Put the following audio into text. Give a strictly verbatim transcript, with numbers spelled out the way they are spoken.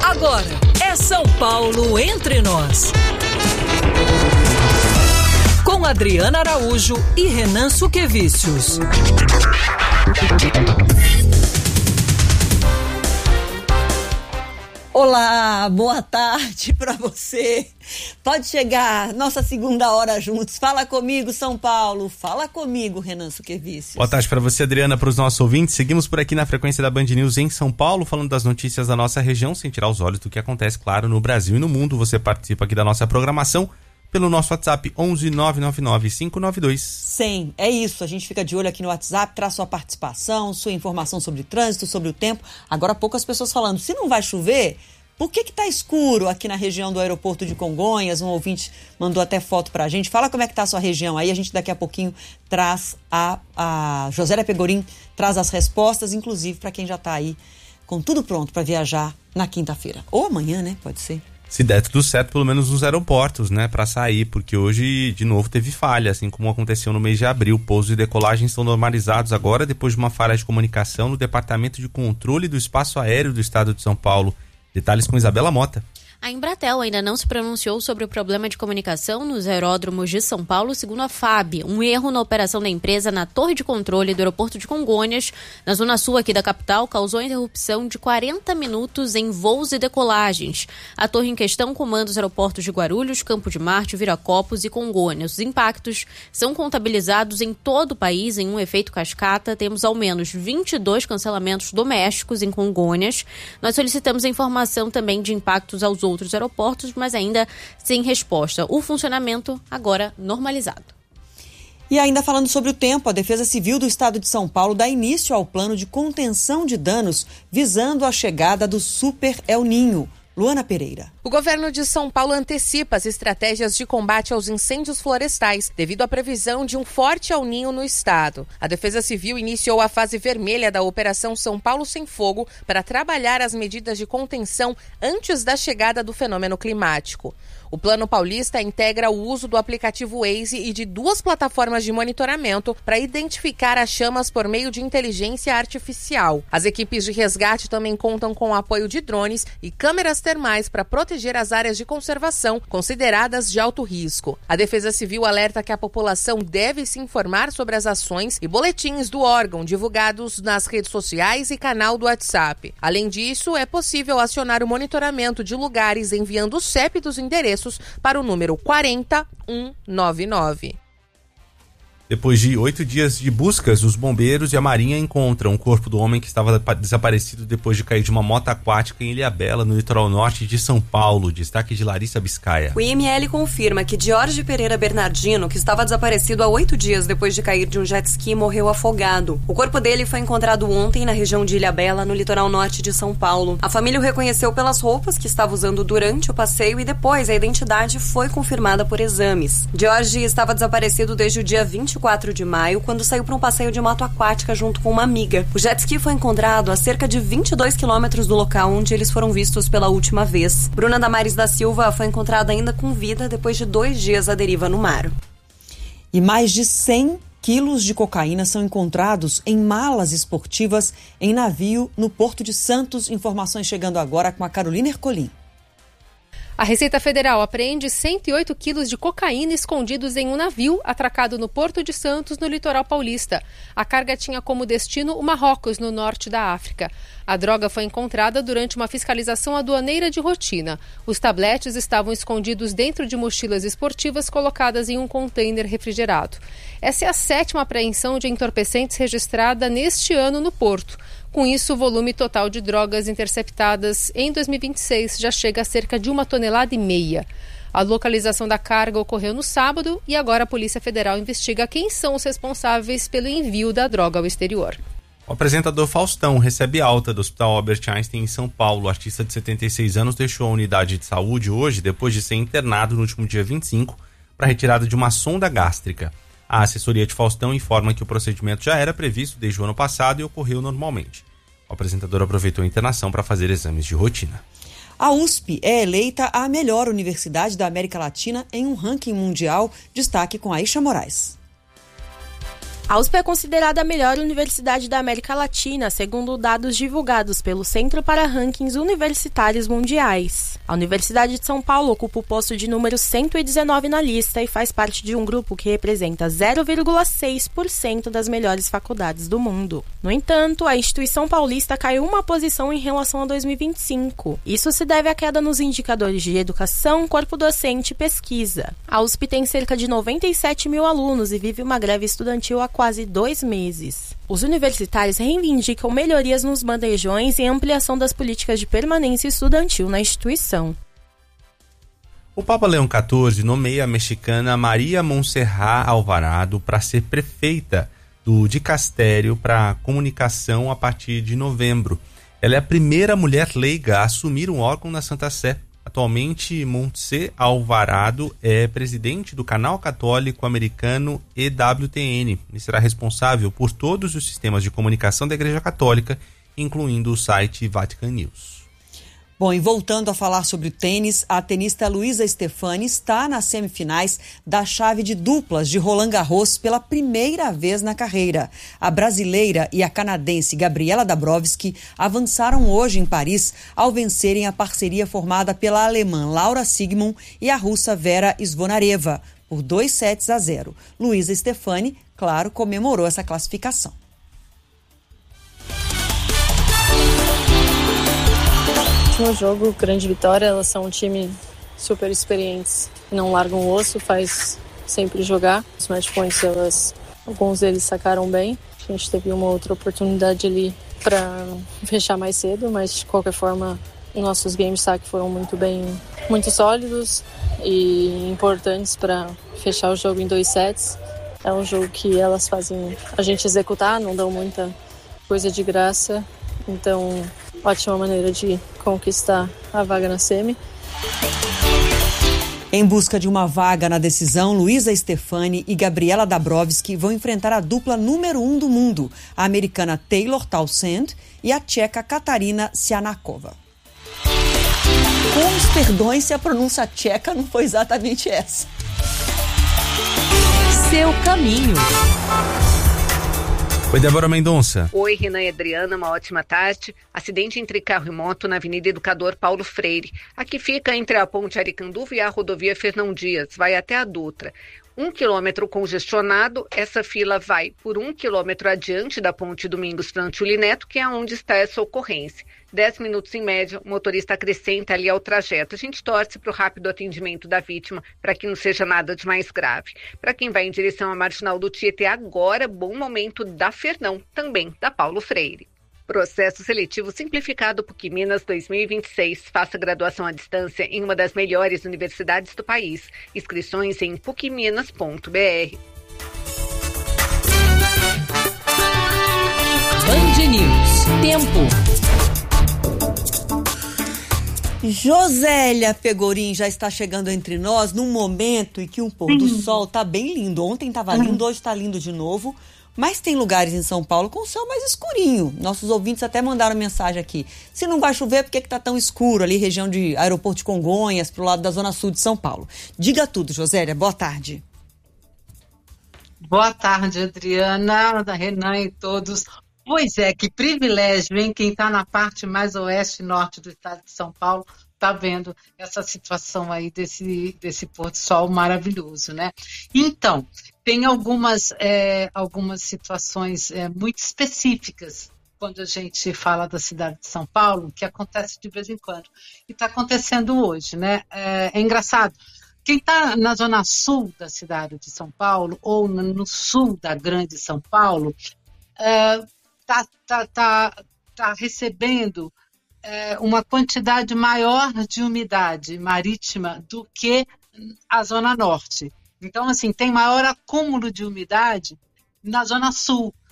Agora é São Paulo Entre Nós. Com Adriana Araújo e Renan Suquevicius. Olá, boa tarde para você. Pode chegar, nossa segunda hora juntos. Fala comigo, São Paulo. Fala comigo, Renan Suquevicius. Boa tarde para você, Adriana, para os nossos ouvintes. Seguimos por aqui na frequência da Band News em São Paulo, falando das notícias da nossa região, sem tirar os olhos do que acontece, claro, no Brasil e no mundo. Você participa aqui da nossa programação pelo nosso WhatsApp onze nove nove nove cinco nove dois. Sim, é isso. A gente fica de olho aqui no WhatsApp, traz sua participação, sua informação sobre trânsito, sobre o tempo. Agora há pouco as pessoas falando, se não vai chover, por que que tá escuro aqui na região do aeroporto de Congonhas? Um ouvinte mandou até foto pra gente. Fala como é que tá a sua região aí. A gente daqui a pouquinho traz a, a Josélia Pegorim, traz as respostas, inclusive para quem já tá aí com tudo pronto para viajar na quinta-feira. Ou amanhã, né? Pode ser. Se der tudo certo, pelo menos nos aeroportos, né, para sair, porque hoje, de novo, teve falha, assim como aconteceu no mês de abril. Pousos e decolagens estão normalizados agora, depois de uma falha de comunicação no Departamento de Controle do Espaço Aéreo do Estado de São Paulo. Detalhes com Isabela Mota. A Embratel ainda não se pronunciou sobre o problema de comunicação nos aeródromos de São Paulo, segundo a F A B. Um erro na operação da empresa na torre de controle do aeroporto de Congonhas, na zona sul aqui da capital, causou interrupção de quarenta minutos em voos e decolagens. A torre em questão comanda os aeroportos de Guarulhos, Campo de Marte, Viracopos e Congonhas. Os impactos são contabilizados em todo o país em um efeito cascata. Temos ao menos vinte e dois cancelamentos domésticos em Congonhas. Nós solicitamos a informação também de impactos aos outros outros aeroportos, mas ainda sem resposta. O funcionamento agora normalizado. E ainda falando sobre o tempo, a Defesa Civil do Estado de São Paulo dá início ao plano de contenção de danos visando a chegada do Super El Ninho. Luana Pereira. O governo de São Paulo antecipa as estratégias de combate aos incêndios florestais devido à previsão de um forte El Ninho no estado. A Defesa Civil iniciou a fase vermelha da Operação São Paulo Sem Fogo para trabalhar as medidas de contenção antes da chegada do fenômeno climático. O Plano Paulista integra o uso do aplicativo Waze e de duas plataformas de monitoramento para identificar as chamas por meio de inteligência artificial. As equipes de resgate também contam com o apoio de drones e câmeras termais para proteger as áreas de conservação consideradas de alto risco. A Defesa Civil alerta que a população deve se informar sobre as ações e boletins do órgão divulgados nas redes sociais e canal do WhatsApp. Além disso, é possível acionar o monitoramento de lugares enviando o C E P dos endereços para o número quatro um nove nove. Depois de oito dias de buscas, os bombeiros e a Marinha encontram o corpo do homem que estava desaparecido depois de cair de uma moto aquática em Ilhabela, no litoral norte de São Paulo. Destaque de Larissa Biscaia. O I M L confirma que Jorge Pereira Bernardino, que estava desaparecido há oito dias depois de cair de um jet ski, morreu afogado. O corpo dele foi encontrado ontem na região de Ilhabela, no litoral norte de São Paulo. A família o reconheceu pelas roupas que estava usando durante o passeio e depois a identidade foi confirmada por exames. Jorge estava desaparecido desde o dia vinte e quatro de maio, quando saiu para um passeio de moto aquática junto com uma amiga. O jet ski foi encontrado a cerca de vinte e dois quilômetros do local onde eles foram vistos pela última vez. Bruna Damares da Silva foi encontrada ainda com vida depois de dois dias à deriva no mar. E mais de cem quilos de cocaína são encontrados em malas esportivas em navio no Porto de Santos. Informações chegando agora com a Carolina Ercolim. A Receita Federal apreende cento e oito quilos de cocaína escondidos em um navio atracado no Porto de Santos, no litoral paulista. A carga tinha como destino o Marrocos, no norte da África. A droga foi encontrada durante uma fiscalização aduaneira de rotina. Os tabletes estavam escondidos dentro de mochilas esportivas colocadas em um container refrigerado. Essa é a sétima apreensão de entorpecentes registrada neste ano no Porto. Com isso, o volume total de drogas interceptadas em dois mil e vinte e seis já chega a cerca de uma tonelada e meia. A localização da carga ocorreu no sábado e agora a Polícia Federal investiga quem são os responsáveis pelo envio da droga ao exterior. O apresentador Faustão recebe alta do Hospital Albert Einstein em São Paulo. O artista de setenta e seis anos deixou a unidade de saúde hoje depois de ser internado no último dia vinte e cinco para retirada de uma sonda gástrica. A assessoria de Faustão informa que o procedimento já era previsto desde o ano passado e ocorreu normalmente. O apresentador aproveitou a internação para fazer exames de rotina. A U S P é eleita a melhor universidade da América Latina em um ranking mundial. Destaque com Aisha Moraes. A U S P é considerada a melhor universidade da América Latina, segundo dados divulgados pelo Centro para Rankings Universitários Mundiais. A Universidade de São Paulo ocupa o posto de número cento e dezenove na lista e faz parte de um grupo que representa zero vírgula seis por cento das melhores faculdades do mundo. No entanto, a instituição paulista caiu uma posição em relação a dois mil e vinte e cinco. Isso se deve à queda nos indicadores de educação, corpo docente e pesquisa. A U S P tem cerca de noventa e sete mil alunos e vive uma greve estudantil há quase dois meses. Os universitários reivindicam melhorias nos bandejões e ampliação das políticas de permanência estudantil na instituição. O Papa Leão quatorze nomeia a mexicana Maria Montserrat Alvarado para ser prefeita do Dicastério para Comunicação a partir de novembro. Ela é a primeira mulher leiga a assumir um órgão na Santa Sé. Atualmente, Montse Alvarado é presidente do canal católico americano E W T N e será responsável por todos os sistemas de comunicação da Igreja Católica, incluindo o site Vatican News. Bom, e voltando a falar sobre o tênis, a tenista Luísa Stefani está nas semifinais da chave de duplas de Roland Garros pela primeira vez na carreira. A brasileira e a canadense Gabriela Dabrowski avançaram hoje em Paris ao vencerem a parceria formada pela alemã Laura Siegemund e a russa Vera Zvonareva por dois sets a zero. Luísa Stefani, claro, comemorou essa classificação. No jogo, grande vitória, elas são um time super experientes, não largam o osso, faz sempre jogar. Os match points, elas, alguns deles sacaram bem, a gente teve uma outra oportunidade ali para fechar mais cedo, mas de qualquer forma nossos game saque foram muito bem, muito sólidos e importantes para fechar o jogo em dois sets. É um jogo que elas fazem a gente executar, não dão muita coisa de graça, então ótima maneira de conquistar a vaga na semi. Em busca de uma vaga na decisão, Luísa Stefani e Gabriela Dabrowski vão enfrentar a dupla número um do mundo, a americana Taylor Townsend e a tcheca Katarina Sianakova. Com os perdões se a pronúncia tcheca não foi exatamente essa. Seu caminho. Oi, Débora Mendonça. Oi, Renan e Adriana, uma ótima tarde. Acidente entre carro e moto na Avenida Educador Paulo Freire. Aqui fica entre a ponte Aricanduva e a rodovia Fernão Dias, vai até a Dutra. Um quilômetro congestionado, essa fila vai por um quilômetro adiante da ponte Domingos Frantuli Neto, que é onde está essa ocorrência. Dez minutos em média, o motorista acrescenta ali ao trajeto. A gente torce para o rápido atendimento da vítima, para que não seja nada de mais grave. Para quem vai em direção à Marginal do Tietê agora, bom momento da Fernão, também da Paulo Freire. Processo seletivo simplificado P U C Minas dois mil e vinte e seis. Faça graduação à distância em uma das melhores universidades do país. Inscrições em puc minas ponto b r. Band News. Tempo. Josélia Pegorim já está chegando entre nós num momento em que o pôr do sol tá bem lindo. Ontem estava lindo, hoje está lindo de novo. Mas tem lugares em São Paulo com o céu mais escurinho. Nossos ouvintes até mandaram mensagem aqui. Se não vai chover, por que está tão escuro ali, região de Aeroporto de Congonhas, pro lado da Zona Sul de São Paulo? Diga tudo, Josélia. Boa tarde. Boa tarde, Adriana, da Renan e todos. Pois é, que privilégio, hein? Quem está na parte mais oeste e norte do estado de São Paulo está vendo essa situação aí desse, desse pôr do sol maravilhoso, né? Então, tem algumas, é, algumas situações é, muito específicas quando a gente fala da cidade de São Paulo, que acontece de vez em quando. E está acontecendo hoje, né? É, é engraçado. Quem está na zona sul da cidade de São Paulo ou no sul da grande São Paulo está é, tá, tá, tá recebendo é, uma quantidade maior de umidade marítima do que a zona norte. Então, assim, tem maior acúmulo de umidade na zona sul.